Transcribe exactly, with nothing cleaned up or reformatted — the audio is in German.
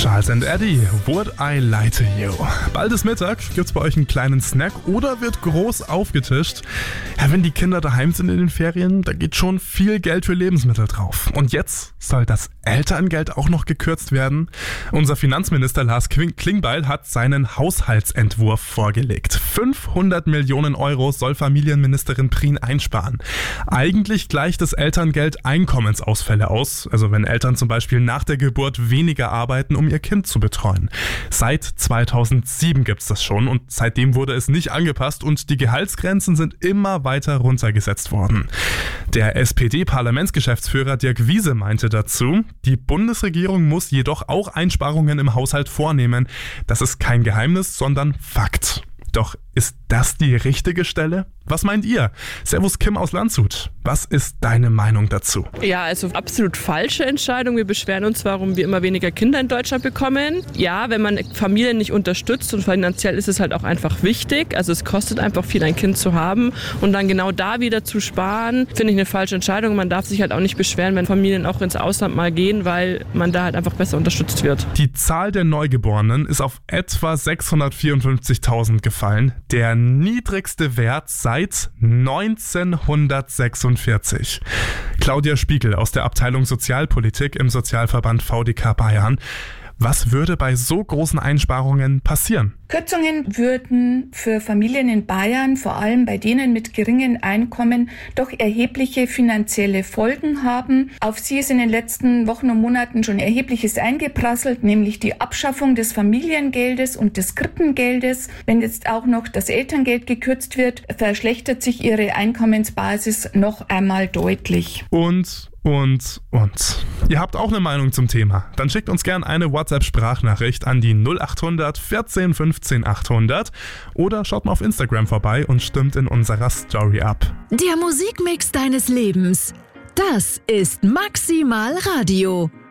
Charles and Eddie, Would I Lie to You? Bald ist Mittag, gibt's bei euch einen kleinen Snack oder wird groß aufgetischt? Ja, wenn die Kinder daheim sind in den Ferien, da geht schon viel Geld für Lebensmittel drauf. Und jetzt soll das Elterngeld auch noch gekürzt werden? Unser Finanzminister Lars Klingbeil hat seinen Haushaltsentwurf vorgelegt. fünfhundert Millionen Euro soll Familienministerin Prien einsparen. Eigentlich gleicht das Elterngeld Einkommensausfälle aus, also wenn Eltern zum Beispiel nach der Geburt weniger arbeiten, um ihr Kind zu betreuen. Seit zweitausendsieben gibt's das schon und seitdem wurde es nicht angepasst und die Gehaltsgrenzen sind immer weiter runtergesetzt worden. Der S P D-Parlamentsgeschäftsführer Dirk Wiese meinte dazu, die Bundesregierung muss jedoch auch Einsparungen im Haushalt vornehmen. Das ist kein Geheimnis, sondern Fakt. Doch ist das die richtige Stelle? Was meint ihr? Servus Kim aus Landshut. Was ist deine Meinung dazu? Ja, also absolut falsche Entscheidung. Wir beschweren uns, warum wir immer weniger Kinder in Deutschland bekommen. Ja, wenn man Familien nicht unterstützt und finanziell ist es halt auch einfach wichtig. Also es kostet einfach viel, ein Kind zu haben. Und dann genau da wieder zu sparen, finde ich eine falsche Entscheidung. Man darf sich halt auch nicht beschweren, wenn Familien auch ins Ausland mal gehen, weil man da halt einfach besser unterstützt wird. Die Zahl der Neugeborenen ist auf etwa sechshundertvierundfünfzigtausend gefallen. Der niedrigste Wert seit neunzehnhundertsechsundvierzig. Claudia Spiegel aus der Abteilung Sozialpolitik im Sozialverband V D K Bayern. Was würde bei so großen Einsparungen passieren? Kürzungen würden für Familien in Bayern, vor allem bei denen mit geringen Einkommen, doch erhebliche finanzielle Folgen haben. Auf sie ist in den letzten Wochen und Monaten schon Erhebliches eingeprasselt, nämlich die Abschaffung des Familiengeldes und des Krippengeldes. Wenn jetzt auch noch das Elterngeld gekürzt wird, verschlechtert sich ihre Einkommensbasis noch einmal deutlich. Und Und, und. Ihr habt auch eine Meinung zum Thema? Dann schickt uns gerne eine WhatsApp-Sprachnachricht an die null acht hundert vierzehn fünfzehn achthundert oder schaut mal auf Instagram vorbei und stimmt in unserer Story ab. Der Musikmix deines Lebens. Das ist Maximal Radio.